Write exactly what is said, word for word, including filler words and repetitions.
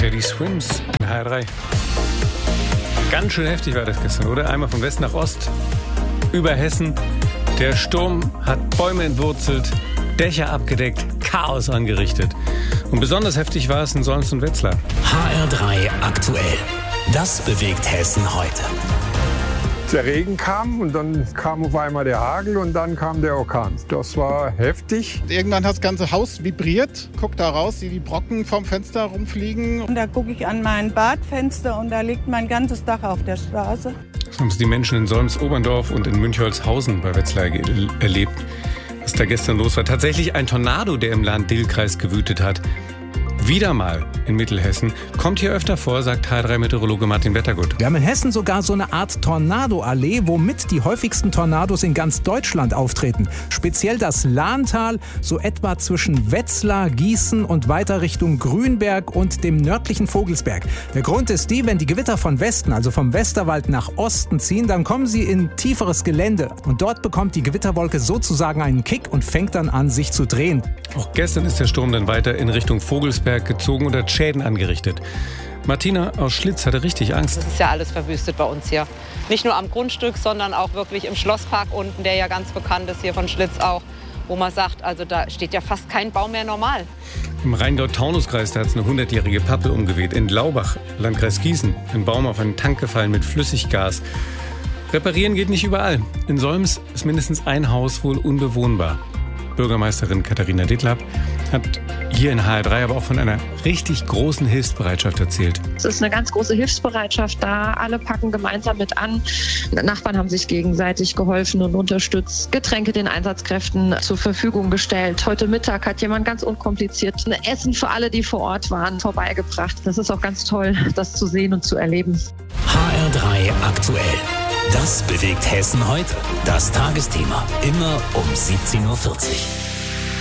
Teddy Swims in H R drei. Ganz schön heftig war das gestern, oder? Einmal von West nach Ost, über Hessen. Der Sturm hat Bäume entwurzelt, Dächer abgedeckt, Chaos angerichtet. Und besonders heftig war es in Solms und Wetzlar. H R drei aktuell. Das bewegt Hessen heute. Der Regen kam und dann kam auf einmal der Hagel und dann kam der Orkan. Das war heftig. Irgendwann hat das ganze Haus vibriert. Guck da raus, wie die Brocken vom Fenster rumfliegen. Und da gucke ich an mein Badfenster und da liegt mein ganzes Dach auf der Straße. Das haben die Menschen in Solms-Oberndorf und in Münchholzhausen bei Wetzlar ge- erlebt, was da gestern los war. Tatsächlich ein Tornado, der im Lahn-Dill-Kreis gewütet hat. Wieder mal in Mittelhessen. Kommt hier öfter vor, sagt H R drei-Meteorologe Martin Wettergut. Wir haben in Hessen sogar so eine Art Tornado-Allee, womit die häufigsten Tornados in ganz Deutschland auftreten. Speziell das Lahntal, so etwa zwischen Wetzlar, Gießen und weiter Richtung Grünberg und dem nördlichen Vogelsberg. Der Grund ist die, wenn die Gewitter von Westen, also vom Westerwald nach Osten ziehen, dann kommen sie in tieferes Gelände. Und dort bekommt die Gewitterwolke sozusagen einen Kick und fängt dann an, sich zu drehen. Auch gestern ist der Sturm dann weiter in Richtung Vogelsberg gezogen und hat Schäden angerichtet. Martina aus Schlitz hatte richtig Angst. Das ist ja alles verwüstet bei uns hier. Nicht nur am Grundstück, sondern auch wirklich im Schlosspark unten, der ja ganz bekannt ist hier von Schlitz auch, wo man sagt, also da steht ja fast kein Baum mehr normal. Im Rheingau-Taunus-Kreis, da hat es eine hundertjährige Pappel umgeweht. In Laubach, Landkreis Gießen, ein Baum auf einen Tank gefallen mit Flüssiggas. Reparieren geht nicht überall. In Solms ist mindestens ein Haus wohl unbewohnbar. Bürgermeisterin Katharina Dittlab hat hier in H R drei aber auch von einer richtig großen Hilfsbereitschaft erzählt. Es ist eine ganz große Hilfsbereitschaft da. Alle packen gemeinsam mit an. Nachbarn haben sich gegenseitig geholfen und unterstützt. Getränke den Einsatzkräften zur Verfügung gestellt. Heute Mittag hat jemand ganz unkompliziert ein Essen für alle, die vor Ort waren, vorbeigebracht. Das ist auch ganz toll, das zu sehen und zu erleben. H R drei aktuell. Das bewegt Hessen heute. Das Tagesthema. Immer um siebzehn Uhr vierzig.